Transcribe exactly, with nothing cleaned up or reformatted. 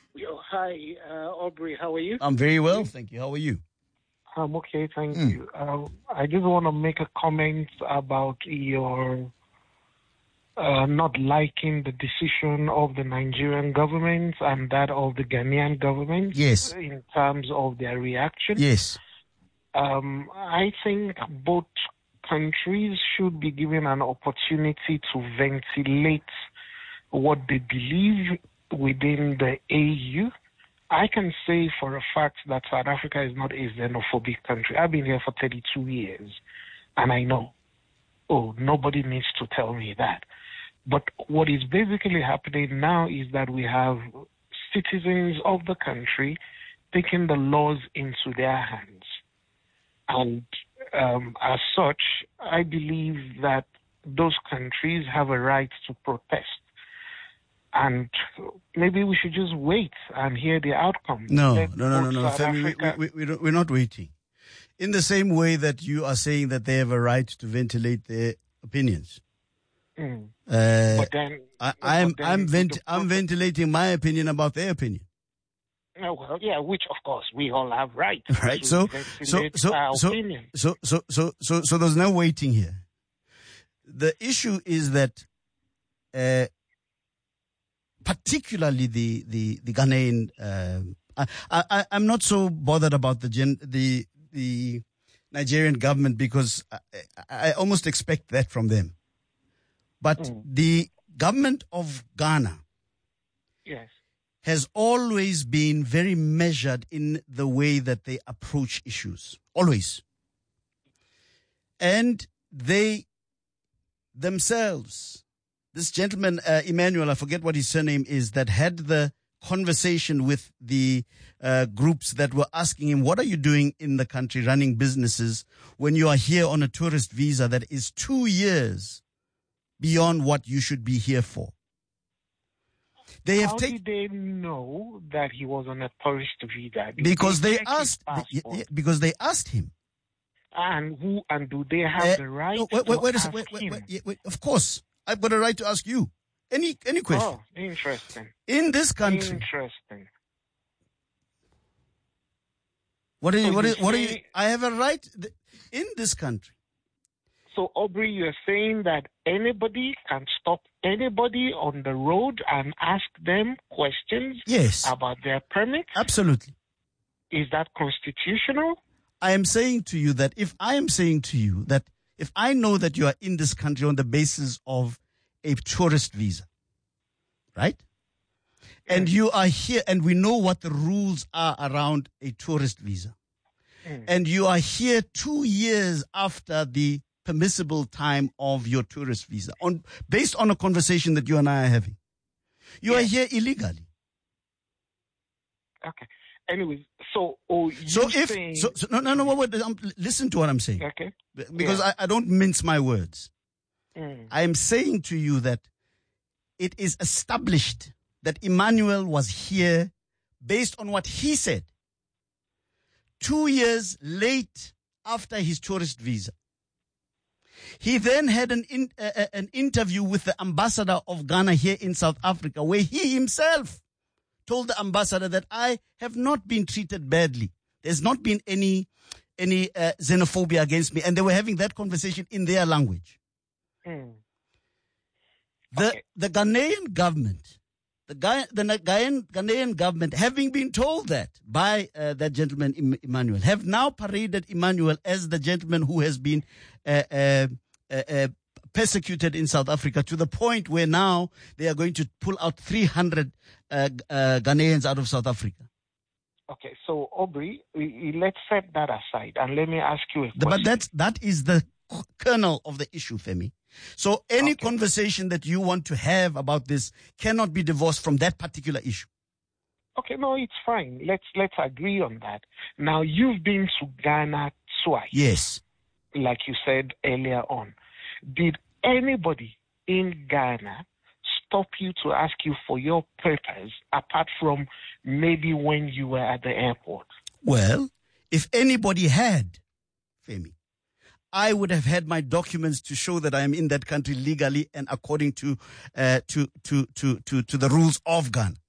Yo, hi, uh, Aubrey. How are you? I'm very well, thank you. How are you? I'm okay, thank Mm. you. Uh, I just want to make a comment about your uh, not liking the decision of the Nigerian government and that of the Ghanaian government. Yes. In terms of their reaction. Yes. Um, I think both countries should be given an opportunity to ventilate what they believe within the A U. I can say for a fact that South Africa is not a xenophobic country. I've been here for thirty-two years, and I know. Oh, nobody needs to tell me that. But what is basically happening now is that we have citizens of the country taking the laws into their hands. And um, as such, I believe that those countries have a right to protest. And maybe we should just wait and hear the outcome. No, Let no, no, no, no. South Femi, we, Africa- we, we, don't, we're not waiting. In the same way that you are saying that they have a right to ventilate their opinions. Mm. Uh, But then, I, but I'm, then I'm, vent, the I'm protest- ventilating my opinion about their opinion. Oh, well, yeah, which of course we all have right. Right. To So, so, ventilate so, our so, opinion. so, so, so, so, so there's no waiting here. The issue is that, uh, particularly the, the, the Ghanaian, um I, I, I'm not so bothered about the gen, the, the Nigerian government because I, I almost expect that from them. But Mm. the government of Ghana Yes. has always been very measured in the way that they approach issues. Always. And they themselves, this gentleman, uh, Emmanuel, I forget what his surname is, that had the conversation with the uh, groups that were asking him, what are you doing in the country running businesses when you are here on a tourist visa that is two years beyond what you should be here for? They have How taken... did they know that he was on a tourist visa? Did Because they check his asked, passport? yeah, because they asked him. And who and do they have Uh, the right no, wait, wait, to wait, a ask sec- wait, wait, him? wait, yeah, wait, of course, I've got a right to ask you any any question. Oh, interesting. In this country, Interesting. what are you? So What you is? What are you? say- I have a right th- in this country. So, Aubrey, you're saying that anybody can stop anybody on the road and ask them questions Yes, about their permit? absolutely. Is that constitutional? I am saying to you that if I am saying to you that if I know that you are in this country on the basis of a tourist visa, right? And Mm. you are here, and we know what the rules are around a tourist visa. Mm. And you are here two years after the permissible time of your tourist visa, on based on a conversation that you and I are having. You are Yes. here illegally. Okay. Anyways, so oh, you So if saying so, so no no no wait, wait, um, listen to what I'm saying, okay, because Yeah. I, I don't mince my words. Mm. I am saying to you that it is established that Emmanuel was here based on what he said. Two years late after his tourist visa. He then had an in, uh, uh, an interview with the ambassador of Ghana here in South Africa, where he himself told the ambassador that I have not been treated badly. There's not been any any uh, xenophobia against me, and they were having that conversation in their language. Mm. The Okay. the Ghanaian government, the Ga- the Ghanaian, Ghanaian government, having been told that by uh, that gentleman Em- Emmanuel, have now paraded Emmanuel as the gentleman who has been uh, uh, uh, uh, persecuted in South Africa, to the point where now they are going to pull out three hundred uh, uh, Ghanaians out of South Africa. Okay, so Aubrey, we, we- let's set that aside and let me ask you a The- question. but that's that is the kernel of the issue, Femi. So any Okay. conversation that you want to have about this cannot be divorced from that particular issue. Okay, no, it's fine. Let's let's agree on that. Now, you've been to Ghana twice, Yes. like you said earlier on. Did anybody in Ghana stop you to ask you for your purpose, apart from maybe when you were at the airport? Well, if anybody had, Femi, I would have had my documents to show that I am in that country legally and according to uh, to, to to to to the rules of Ghana.